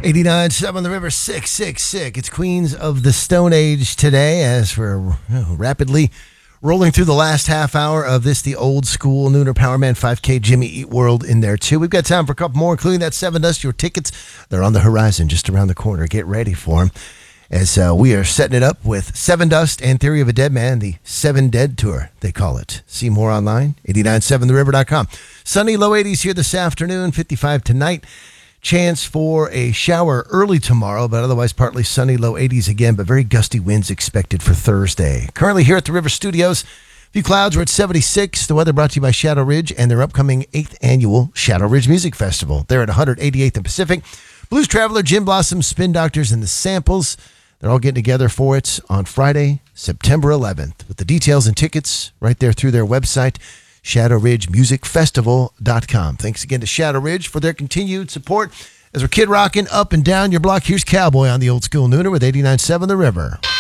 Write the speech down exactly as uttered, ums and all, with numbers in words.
eighty-nine point seven The River, six six six. It's Queens of the Stone Age today as we're rapidly rolling through the last half hour of this, the old school Nooner Powerman five K Jimmy Eat World in there too. We've got time for a couple more, including that Seven Dust. Your tickets, they're on the horizon just around the corner. Get ready for them as uh, we are setting it up with Seven Dust and Theory of a Dead Man, the Seven Dead Tour, they call it. See more online, eight nine seven the river dot com. Sunny, low eighties here this afternoon, fifty-five tonight. Chance for a shower early tomorrow, but otherwise partly sunny, low eighties again, but very gusty winds expected for Thursday. Currently here at the River Studios, a few clouds. We're at seventy-six. The weather brought to you by Shadow Ridge and their upcoming eighth annual Shadow Ridge Music Festival. They're at one eighty-eighth and Pacific. Blues Traveler, Gin Blossom, Spin Doctors, and the Samples. They're all getting together for it on Friday, September eleventh, with the details and tickets right there through their website, shadow ridge music festival dot com. Thanks again to Shadow Ridge for their continued support as we're kid rocking up and down your block. Here's Cowboy on the Old School Nooner with eighty-nine point seven The River.